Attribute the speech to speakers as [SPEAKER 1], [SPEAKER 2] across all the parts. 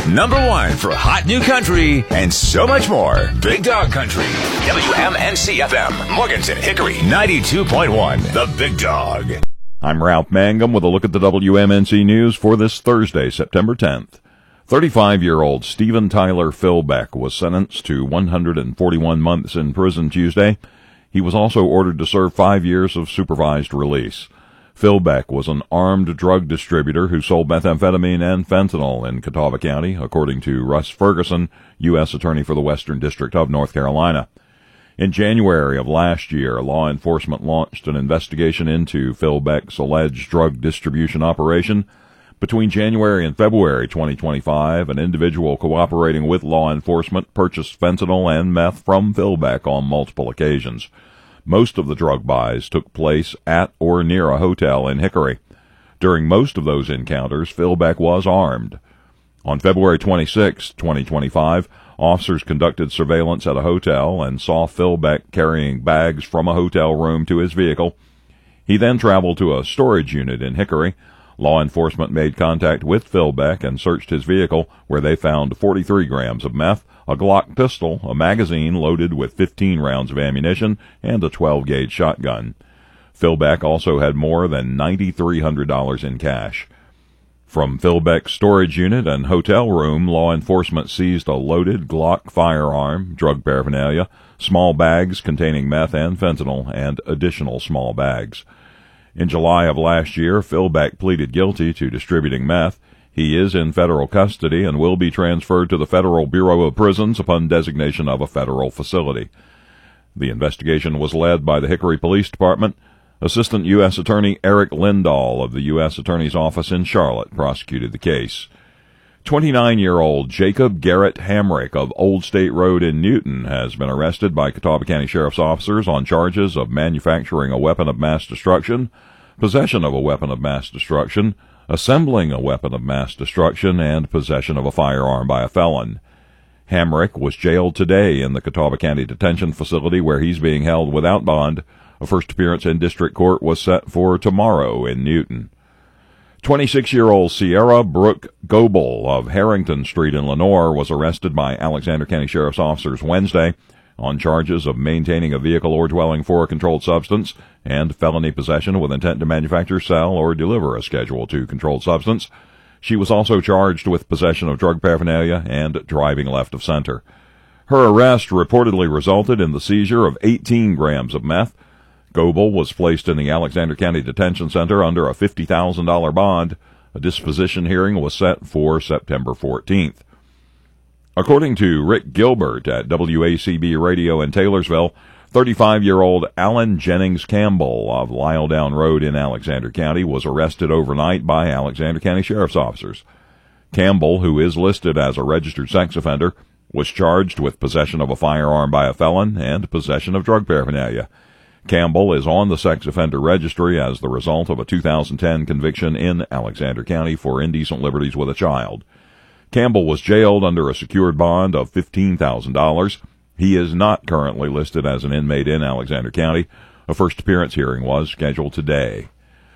[SPEAKER 1] Number one for hot new country and so much more. Big Dog Country. WMNC-FM. Morganton, Hickory. 92.1. The Big Dog.
[SPEAKER 2] I'm Ralph Mangum with a look at the WMNC News for this Thursday, September 10th. 35-year-old Stephen Tyler Philbeck was sentenced to 141 months in prison Tuesday. He was also ordered to serve 5 years of supervised release. Philbeck was an armed drug distributor who sold methamphetamine and fentanyl in Catawba County, according to Russ Ferguson, U.S. Attorney for the Western District of North Carolina. In January of last year, law enforcement launched an investigation into Philbeck's alleged drug distribution operation. Between January and February 2025, an individual cooperating with law enforcement purchased fentanyl and meth from Philbeck on multiple occasions. Most of the drug buys took place at or near a hotel in Hickory. During most of those encounters, Philbeck was armed. On February 26, 2025, officers conducted surveillance at a hotel and saw Philbeck carrying bags from a hotel room to his vehicle. He then traveled to a storage unit in Hickory. Law enforcement made contact with Philbeck and searched his vehicle, where they found 43 grams of meth, a Glock pistol, a magazine loaded with 15 rounds of ammunition, and a 12-gauge shotgun. Philbeck also had more than $9,300 in cash. From Philbeck's storage unit and hotel room, law enforcement seized a loaded Glock firearm, drug paraphernalia, small bags containing meth and fentanyl, and additional small bags. In July of last year, Philbeck pleaded guilty to distributing meth. He is in federal custody and will be transferred to the Federal Bureau of Prisons upon designation of a federal facility. The investigation was led by the Hickory Police Department. Assistant U.S. Attorney Eric Lindahl of the U.S. Attorney's Office in Charlotte prosecuted the case. 29-year-old Jacob Garrett Hamrick of Old State Road in Newton has been arrested by Catawba County Sheriff's officers on charges of manufacturing a weapon of mass destruction, possession of a weapon of mass destruction, assembling a weapon of mass destruction, and possession of a firearm by a felon. Hamrick was jailed today in the Catawba County Detention Facility, where he's being held without bond. A first appearance in district court was set for tomorrow in Newton. 26-year-old Sierra Brooke Goebel of Harrington Street in Lenoir was arrested by Alexander County Sheriff's officers Wednesday on charges of maintaining a vehicle or dwelling for a controlled substance and felony possession with intent to manufacture, sell, or deliver a Schedule II controlled substance. She was also charged with possession of drug paraphernalia and driving left of center. Her arrest reportedly resulted in the seizure of 18 grams of meth. Goebel was placed in the Alexander County Detention Center under a $50,000 bond. A disposition hearing was set for September 14th. According to Rick Gilbert at WACB Radio in Taylorsville, 35-year-old Alan Jennings Campbell of Lyledown Road in Alexander County was arrested overnight by Alexander County Sheriff's officers. Campbell, who is listed as a registered sex offender, was charged with possession of a firearm by a felon and possession of drug paraphernalia. Campbell is on the sex offender registry as the result of a 2010 conviction in Alexander County for indecent liberties with a child. Campbell was jailed under a secured bond of $15,000. He is not currently listed as an inmate in Alexander County. A first appearance hearing was scheduled today.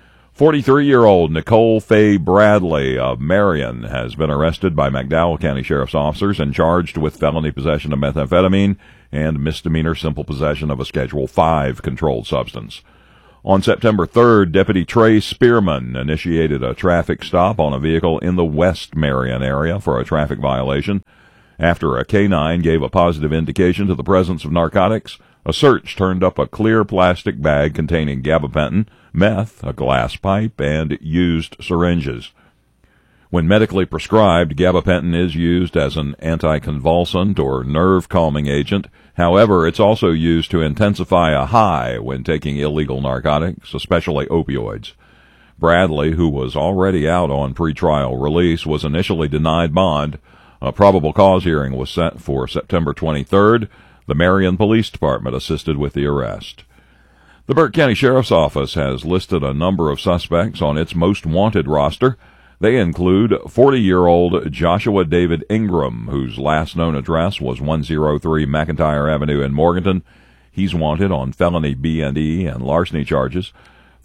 [SPEAKER 2] 43-year-old Nicole Faye Bradley of Marion has been arrested by McDowell County Sheriff's officers and charged with felony possession of methamphetamine and misdemeanor simple possession of a Schedule V controlled substance. On September 3rd, Deputy Trey Spearman initiated a traffic stop on a vehicle in the West Marion area for a traffic violation. After a K-9 gave a positive indication to the presence of narcotics, a search turned up a clear plastic bag containing gabapentin, meth, a glass pipe, and used syringes. When medically prescribed, gabapentin is used as an anticonvulsant or nerve calming agent. However, it's also used to intensify a high when taking illegal narcotics, especially opioids. Bradley, who was already out on pretrial release, was initially denied bond. A probable cause hearing was set for September 23rd. The Marion Police Department assisted with the arrest. The Burke County Sheriff's Office has listed a number of suspects on its most wanted roster. They include 40-year-old Joshua David Ingram, whose last known address was 103 McIntyre Avenue in Morganton. He's wanted on felony B&E and larceny charges.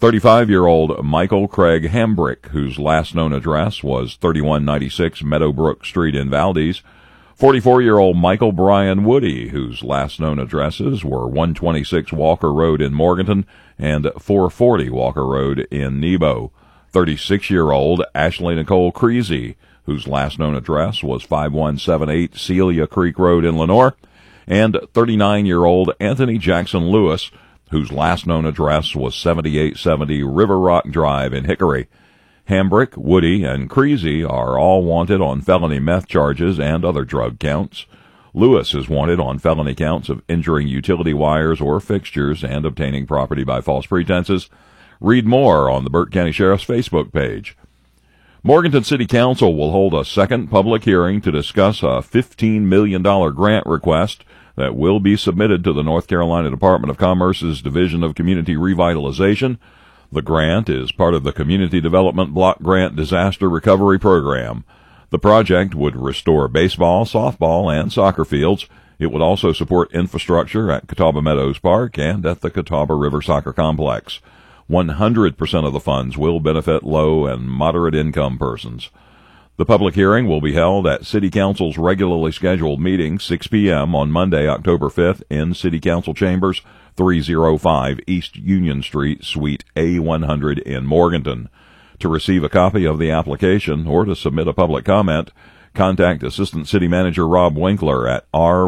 [SPEAKER 2] 35-year-old Michael Craig Hambrick, whose last known address was 3196 Meadowbrook Street in Valdez. 44-year-old Michael Brian Woody, whose last known addresses were 126 Walker Road in Morganton and 440 Walker Road in Nebo. 36-year-old Ashley Nicole Creasy, whose last known address was 5178 Celia Creek Road in Lenore. And 39-year-old Anthony Jackson Lewis, whose last known address was 7870 River Rock Drive in Hickory. Hambrick, Woody, and Creasy are all wanted on felony meth charges and other drug counts. Lewis is wanted on felony counts of injuring utility wires or fixtures and obtaining property by false pretenses. Read more on the Burke County Sheriff's Facebook page. Morganton City Council will hold a second public hearing to discuss a $15 million grant request that will be submitted to the North Carolina Department of Commerce's Division of Community Revitalization. The grant is part of the Community Development Block Grant Disaster Recovery Program. The project would restore baseball, softball, and soccer fields. It would also support infrastructure at Catawba Meadows Park and at the Catawba River Soccer Complex. 100% of the funds will benefit low and moderate income persons. The public hearing will be held at City Council's regularly scheduled meeting, 6 p.m. on Monday, October 5th, in City Council Chambers, 305 East Union Street, Suite A100 in Morganton. To receive a copy of the application or to submit a public comment, contact Assistant City Manager Rob Winkler at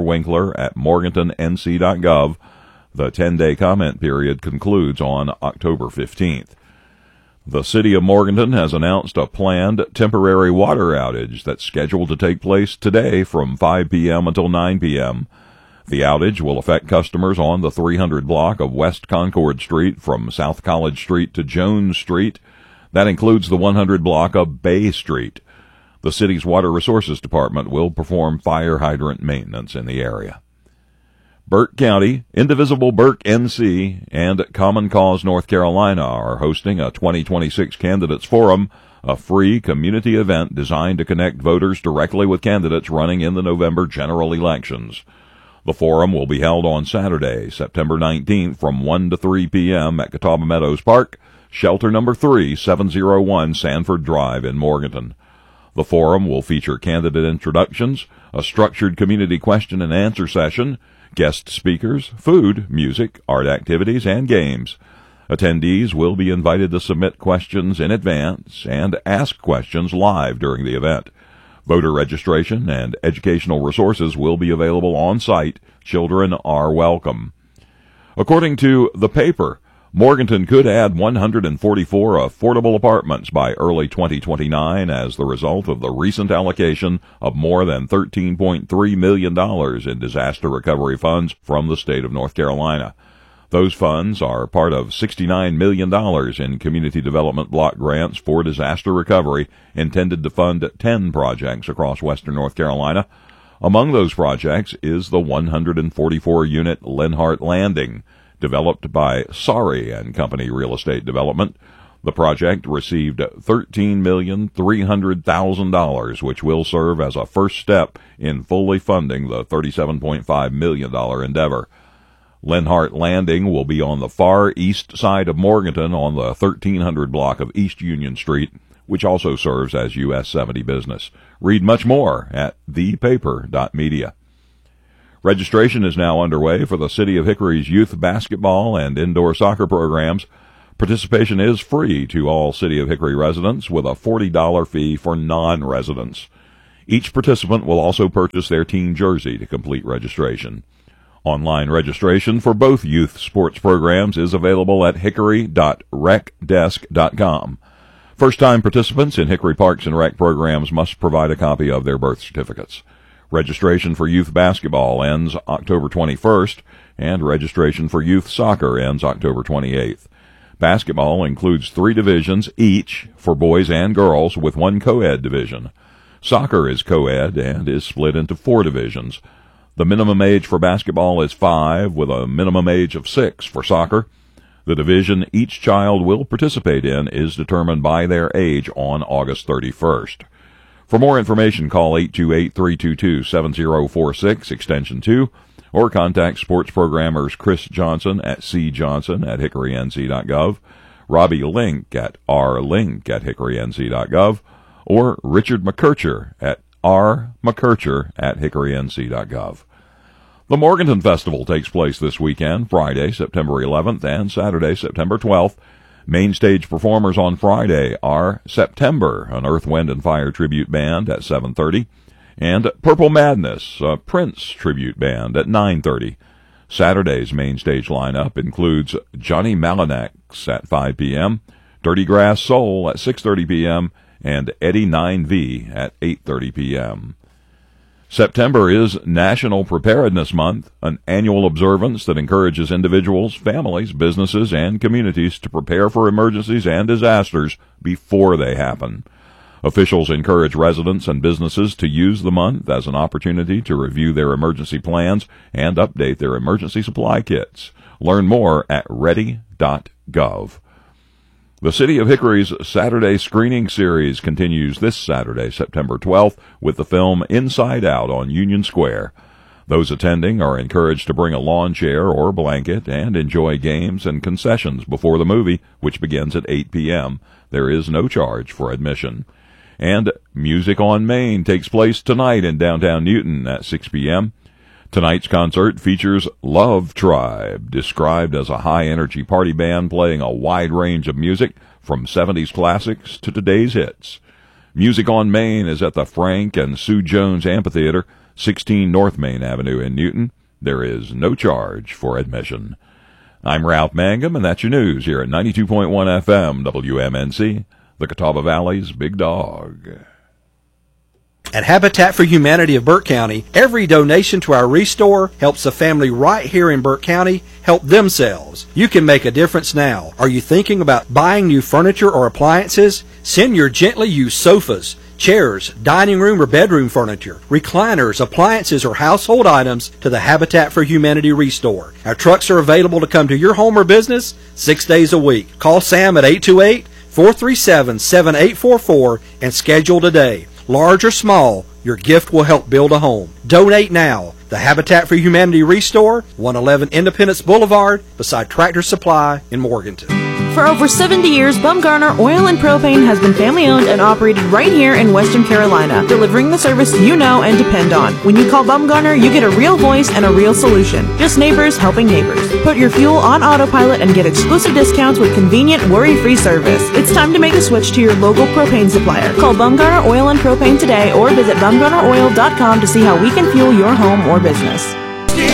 [SPEAKER 2] rwinkler@morgantonnc.gov. The 10-day comment period concludes on October 15th. The City of Morganton has announced a planned temporary water outage that's scheduled to take place today from 5 p.m. until 9 p.m. The outage will affect customers on the 300 block of West Concord Street from South College Street to Jones Street. That includes the 100 block of Bay Street. The city's Water Resources Department will perform fire hydrant maintenance in the area. Burke County, Indivisible Burke NC, and Common Cause North Carolina are hosting a 2026 Candidates Forum, a free community event designed to connect voters directly with candidates running in the November general elections. The forum will be held on Saturday, September 19th from 1 to 3 p.m. at Catawba Meadows Park, Shelter Number 3, 701 Sanford Drive in Morganton. The forum will feature candidate introductions, a structured community question and answer session, guest speakers, food, music, art activities, and games. Attendees will be invited to submit questions in advance and ask questions live during the event. Voter registration and educational resources will be available on site. Children are welcome. According to The Paper, Morganton could add 144 affordable apartments by early 2029 as the result of the recent allocation of more than $13.3 million in disaster recovery funds from the state of North Carolina. Those funds are part of $69 million in community development block grants for disaster recovery intended to fund 10 projects across western North Carolina. Among those projects is the 144-unit Lenhart Landing, developed by Sorry and Company Real Estate Development. The project received $13,300,000, which will serve as a first step in fully funding the $37.5 million endeavor. Lenhart Landing will be on the far east side of Morganton on the 1300 block of East Union Street, which also serves as US 70 business. Read much more at thepaper.media. Registration is now underway for the City of Hickory's youth basketball and indoor soccer programs. Participation is free to all City of Hickory residents with a $40 fee for non-residents. Each participant will also purchase their team jersey to complete registration. Online registration for both youth sports programs is available at hickory.recdesk.com. First-time participants in Hickory Parks and Rec programs must provide a copy of their birth certificates. Registration for youth basketball ends October 21st, and registration for youth soccer ends October 28th. Basketball includes 3 divisions each for boys and girls with 1 co-ed division. Soccer is co-ed and is split into 4 divisions. The minimum age for basketball is 5, with a minimum age of 6 for soccer. The division each child will participate in is determined by their age on August 31st. For more information, call 828-322-7046, extension 2, or contact sports programmers Chris Johnson at cjohnson@hickorync.gov. Robbie Link at rlink@hickorync.gov, or Richard McKercher at rmckercher@hickorync.gov. The Morganton Festival takes place this weekend, Friday, September 11th and Saturday, September 12th. Main stage performers on Friday are September, an Earth, Wind, and Fire tribute band at 7:30, and Purple Madness, a Prince tribute band at 9:30. Saturday's main stage lineup includes Johnny Malinax at 5 p.m., Dirty Grass Soul at 6:30 p.m., and Eddie 9V at 8:30 p.m. September is National Preparedness Month, an annual observance that encourages individuals, families, businesses, and communities to prepare for emergencies and disasters before they happen. Officials encourage residents and businesses to use the month as an opportunity to review their emergency plans and update their emergency supply kits. Learn more at ready.gov. The City of Hickory's Saturday screening series continues this Saturday, September 12th, with the film Inside Out on Union Square. Those attending are encouraged to bring a lawn chair or blanket and enjoy games and concessions before the movie, which begins at 8 p.m. There is no charge for admission. And Music on Main takes place tonight in downtown Newton at 6 p.m. Tonight's concert features Love Tribe, described as a high-energy party band playing a wide range of music, from 70s classics to today's hits. Music on Main is at the Frank and Sue Jones Amphitheater, 16 North Main Avenue in Newton. There is no charge for admission. I'm Ralph Mangum, and that's your news here at 92.1 FM WMNC, the Catawba Valley's Big Dog.
[SPEAKER 3] At Habitat for Humanity of Burke County, every donation to our Restore helps a family right here in Burke County help themselves. You can make a difference now. Are you thinking about buying new furniture or appliances? Send your gently used sofas, chairs, dining room or bedroom furniture, recliners, appliances, or household items to the Habitat for Humanity Restore. Our trucks are available to come to your home or business 6 days a week. Call Sam at 828-437-7844 and schedule today. Large or small, your gift will help build a home. Donate now. The Habitat for Humanity Restore, 111 Independence Boulevard, beside Tractor Supply in Morganton.
[SPEAKER 4] For over 70 years, Bumgarner Oil and Propane has been family-owned and operated right here in Western Carolina, delivering the service you know and depend on. When you call Bumgarner, you get a real voice and a real solution. Just neighbors helping neighbors. Put your fuel on autopilot and get exclusive discounts with convenient, worry-free service. It's time to make the switch to your local propane supplier. Call Bumgarner Oil and Propane today or visit bumgarneroil.com to see how we can fuel your home or business.